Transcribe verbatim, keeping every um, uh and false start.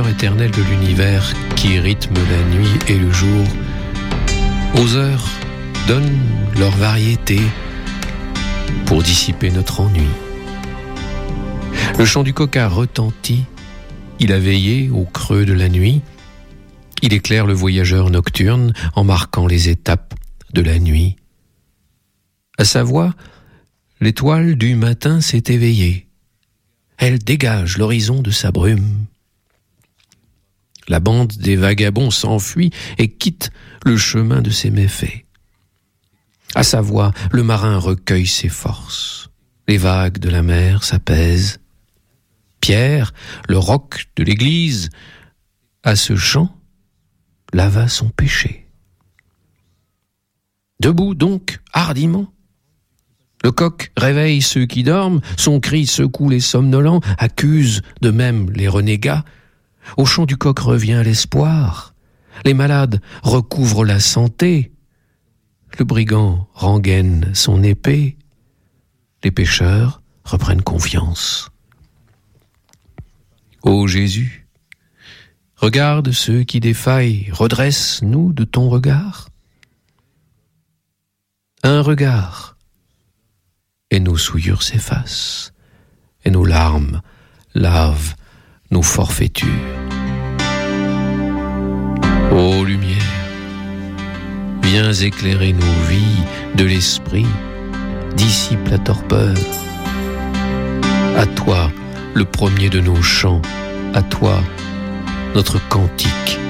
éternel de l'univers qui rythme la nuit et le jour, aux heures donne leur variété pour dissiper notre ennui. Le chant du coq a retenti, il a veillé au creux de la nuit, il éclaire le voyageur nocturne en marquant les étapes de la nuit. À sa voix, l'étoile du matin s'est éveillée. Elle dégage l'horizon de sa brume. La bande des vagabonds s'enfuit et quitte le chemin de ses méfaits. À sa voix, le marin recueille ses forces. Les vagues de la mer s'apaisent. Pierre, le roc de l'église, à ce chant, lava son péché. Debout donc, hardiment, le coq réveille ceux qui dorment, son cri secoue les somnolents, accuse de même les renégats. Au chant du coq revient l'espoir, les malades recouvrent la santé, le brigand rengaine son épée, les pécheurs reprennent confiance. Ô Jésus, regarde ceux qui défaillent, redresse-nous de ton regard. Un regard, et nos souillures s'effacent, et nos larmes lavent nos forfaitures. Ô lumière, viens éclairer nos vies de l'esprit, dissipe la torpeur. À toi, le premier de nos chants, à toi, notre cantique